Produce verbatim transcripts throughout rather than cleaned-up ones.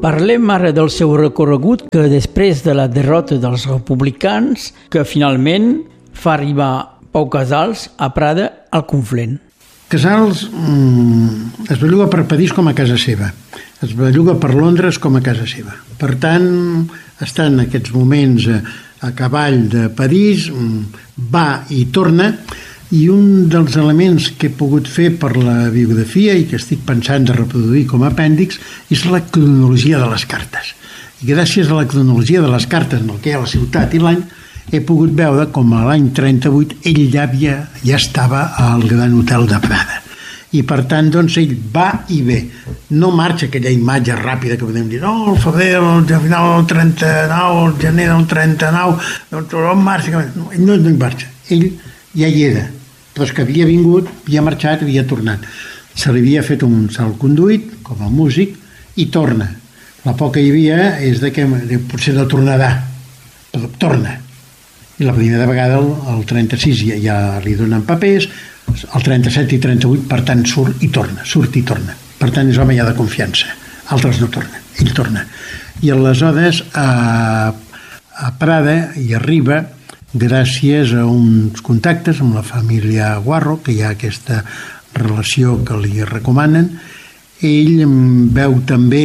Parlem ara del seu recorregut que després de la derrota dels republicans que finalment fa arribar Pau Casals a Prada al Conflent. Casals mm, es belluga per París com a casa seva, es belluga per Londres com a casa seva. Per tant, està en aquests moments a, a cavall de París, mm, va i torna, i un dels elements que he pogut fer per la biografia i que estic pensant de reproduir com a apèndix és la cronologia de les cartes. I gràcies a la cronologia de les cartes en el que hi ha la ciutat i l'any, he pogut veure com a l'any trenta-vuit ell ja, havia, ja estava al Gran Hotel de Prada. I per tant, doncs, ell va i ve. No marxa aquella imatge ràpida que podem dir, no, el febrer, al final del trenta-nou, el gener del trenta-nou, doncs on marxa? No, ell no, no hi marxa. Ell ja hi era, però és que havia vingut, havia marxat, havia tornat. Se li havia fet un salt conduït, com a músic, i torna. La por que hi havia és de que potser no tornarà, però torna. I la primera vegada, el, el trenta-sis, ja, ja li donen papers, el trenta-set i trenta-vuit, per tant, surt i torna, surt i torna. Per tant, és home ja de confiança. Altres no tornen, ell torna. I aleshores, a, a Prada hi arriba gràcies a uns contactes amb la família Guarro, que hi ha aquesta relació que li recomanen. Ell veu també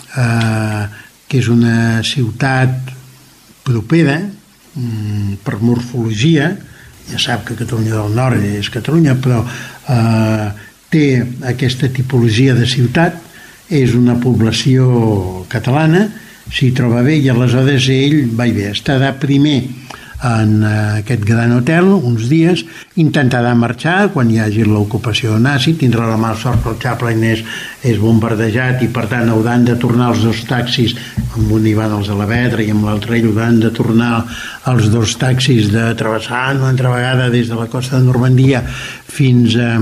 eh, que és una ciutat propera per morfologia, ja sap que Catalunya del Nord és Catalunya, però eh, té aquesta tipologia de ciutat, és una població catalana, s'hi troba bé, i aleshores ell va i ve, estarà primer en aquest gran hotel uns dies, intentarà marxar quan hi hagi l'ocupació nazi, tindrà la mala sort que el Chaplin és, és bombardejat i per tant hauran de tornar els dos taxis, amb un hi van els de la Vedra i amb l'altre ell hauran de tornar els dos taxis de travessar una altra vegada des de la costa de Normandia fins a,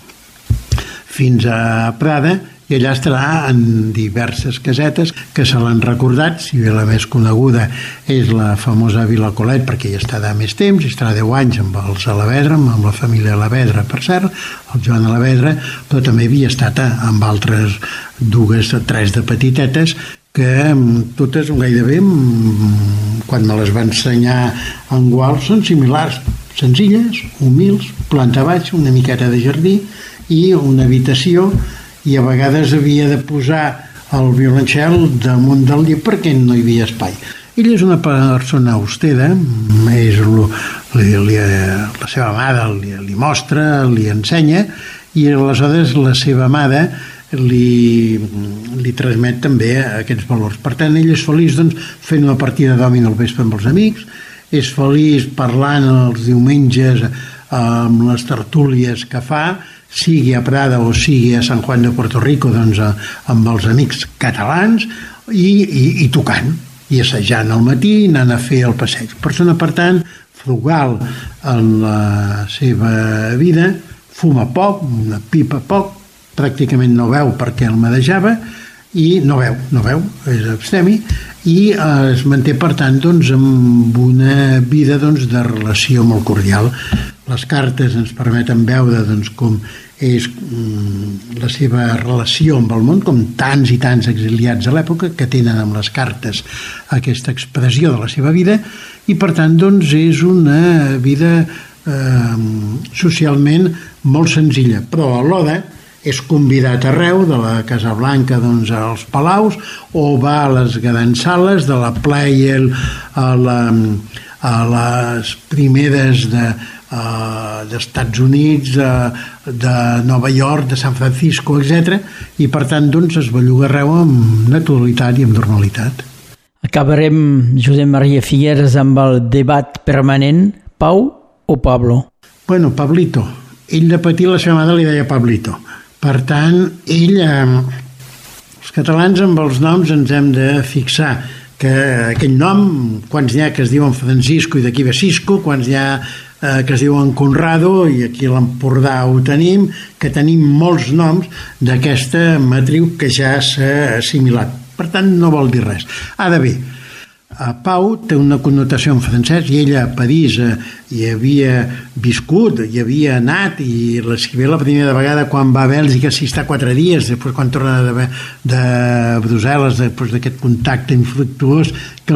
fins a Prada, i allà estarà en diverses casetes que se l'han recordat. Si bé la més coneguda és la famosa Vila Colet, perquè hi estarà més temps, hi estarà deu anys amb els Alavedra, amb la família Alavedra, per cert, el Joan Alavedra, però també havia estat amb altres dues o tres de petitetes que totes gairebé, quan me les va ensenyar en Gual, són similars, senzilles, humils, planta baixa, una miqueta de jardí i una habitació, i a vegades havia de posar el violoncel damunt del llit perquè no hi havia espai. Ell és una persona austera, és lo, li, li, la seva mare li, li mostra, li ensenya, i aleshores la seva mare li, li transmet també aquests valors. Per tant, ell és feliç doncs, fent una partida de dòmino al vespre amb els amics, és feliç parlant els diumenges amb les tertúlies que fa, sigui a Prada o sigui a Sant Juan de Puerto Rico, doncs, amb els amics catalans, i, i, i tocant, i assajant al matí, anant a fer el passeig. Persona, per tant, frugal en la seva vida, fuma poc, una pipa poc, pràcticament no veu perquè el madejava, i no veu, no veu, és abstemi, i eh, es manté, per tant, doncs, amb una vida doncs, de relació molt cordial. Les cartes ens permeten veure doncs, com és mm, la seva relació amb el món, com tants i tants exiliats a l'època que tenen amb les cartes aquesta expressió de la seva vida, i per tant doncs, és una vida eh, socialment molt senzilla, però alhora és convidat arreu, de la Casa Blanca doncs, als palaus, o va a les grans sales de la Playel, a, la, a les primeres de, uh, d'Estats Units, uh, de Nova York, de San Francisco, etcètera, i per tant doncs, es belluga arreu amb naturalitat i amb normalitat. Acabarem, Josep Maria Figueres, amb el debat permanent, Pau o Pablo? Bueno, Pablito. Ell de petit la seva mare li deia Pablito. Per tant, ell, eh, els catalans amb els noms ens hem de fixar que aquell nom, quants n'hi ha que es diuen Francisco i d'aquí ve Cisco, quants n'hi ha eh, que es diuen Conrado, i aquí a l'Empordà ho tenim, que tenim molts noms d'aquesta matriu que ja s'ha assimilat. Per tant, no vol dir res. Ara bé, a Pau té una connotació en francès i ella a París eh, hi havia viscut, hi havia anat i l'escrivia la primera vegada quan va a Bèlgica, si està quatre dies, després quan torna de, de Brussel·les, després d'aquest contacte infructuós que